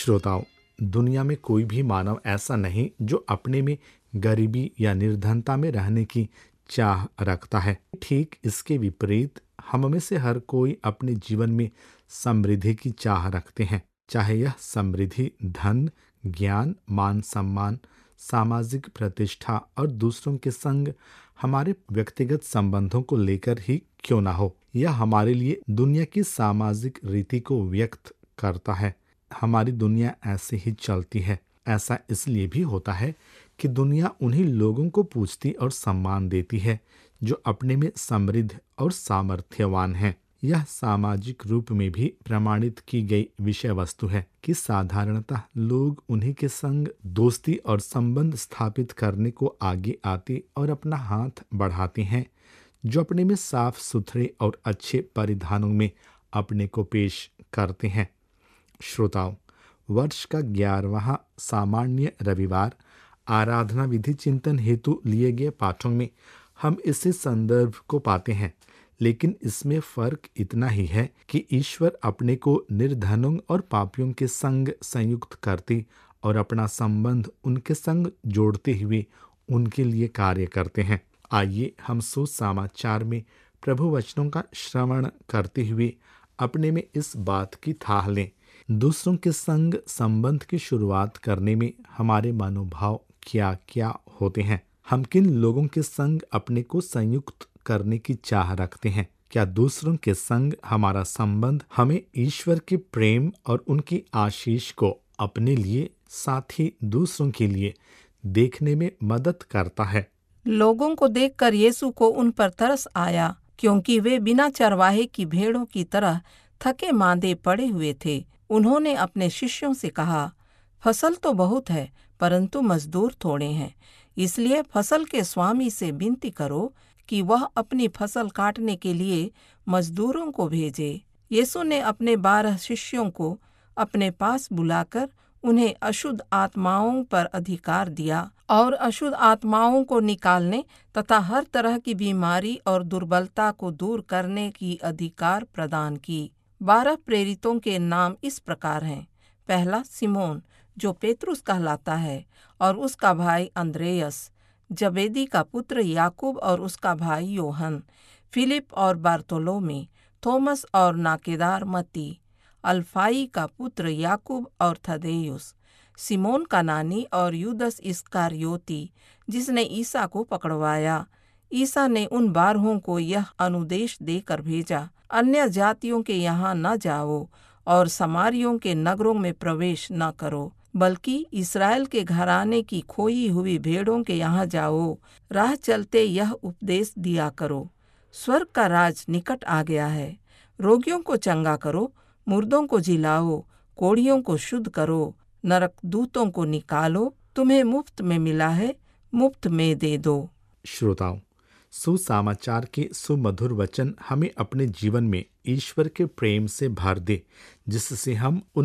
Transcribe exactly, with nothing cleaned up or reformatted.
श्रोताओं, दुनिया में कोई भी मानव ऐसा नहीं जो अपने में गरीबी या निर्धनता में रहने की चाह रखता है। ठीक इसके विपरीत हम में से हर कोई अपने जीवन में समृद्धि की चाह रखते हैं, चाहे यह समृद्धि धन, ज्ञान, मान सम्मान, सामाजिक प्रतिष्ठा और दूसरों के संग हमारे व्यक्तिगत संबंधों को लेकर ही क्यों ना हो। यह हमारे लिए दुनिया की सामाजिक रीति को व्यक्त करता है। हमारी दुनिया ऐसे ही चलती है। ऐसा इसलिए भी होता है कि दुनिया उन्हीं लोगों को पूजती और सम्मान देती है जो अपने में समृद्ध और सामर्थ्यवान हैं। यह सामाजिक रूप में भी प्रमाणित की गई विषय वस्तु है कि साधारणतः लोग उन्हीं के संग दोस्ती और संबंध स्थापित करने को आगे आते और अपना हाथ बढ़ाते हैं जो अपने में साफ सुथरे और अच्छे परिधानों में अपने को पेश करते हैं। श्रोताओं, वर्ष का ग्यारहवां सामान्य रविवार आराधना विधि चिंतन हेतु लिए गए पाठों में हम इसी संदर्भ को पाते हैं, लेकिन इसमें फर्क इतना ही है कि ईश्वर अपने को निर्धनों और पापियों के संग संयुक्त करते और अपना संबंध उनके संग जोड़ते हुए उनके लिए कार्य करते हैं। आइए हम सुसमाचार में प्रभु वचनों का श्रवण करते हुए अपने में इस बात की थाह लें। दूसरों के संग संबंध की शुरुआत करने में हमारे मनोभाव क्या क्या होते हैं? हम किन लोगों के संग अपने को संयुक्त करने की चाह रखते हैं? क्या दूसरों के संग हमारा संबंध हमें ईश्वर के प्रेम और उनकी आशीष को अपने लिए साथ ही दूसरों के लिए देखने में मदद करता है? लोगों को देखकर यीशु को उन पर तरस आया, क्योंकि वे बिना चरवाहे की भेड़ों की तरह थके मांदे पड़े हुए थे। उन्होंने अपने शिष्यों से कहा, फसल तो बहुत है, परंतु मजदूर थोड़े हैं। इसलिए फसल के स्वामी से विनती करो कि वह अपनी फसल काटने के लिए मजदूरों को भेजे। यीशु ने अपने बारह शिष्यों को अपने पास बुलाकर उन्हें अशुद्ध आत्माओं पर अधिकार दिया और अशुद्ध आत्माओं को निकालने तथा हर तरह की बीमारी और दुर्बलता को दूर करने की अधिकार प्रदान की। बारह प्रेरितों के नाम इस प्रकार हैं। पहला, सिमोन जो पेतरुस कहलाता है और उसका भाई अंद्रेयस, जबेदी का पुत्र याकूब और उसका भाई योहन, फिलिप और बारतोलोमी, थोमस और नाकेदार मती, अल्फाई का पुत्र याकूब और थदेयुस, सिमोन कनानी और यूदस इस्करियोती जिसने ईसा को पकड़वाया। ईसा ने उन बारहों को यह अनुदेश देकर भेजा, अन्य जातियों के यहाँ न जाओ और समारियों के नगरों में प्रवेश न करो, बल्कि इस्राएल के घराने की खोई हुई भेड़ों के यहाँ जाओ। राह चलते यह उपदेश दिया करो, स्वर्ग का राज निकट आ गया है। रोगियों को चंगा करो, मुर्दों को जिलाओ, कोढ़ियों को शुद्ध करो, नरक दूतों को निकालो। तुम्हें मुफ्त में मिला है, मुफ्त में दे दो। श्रोताओं, सुसमाचार के सुमधुर वचन हमें अपने जीवन में ईश्वर के प्रेम से भर दे, जिससे हम उन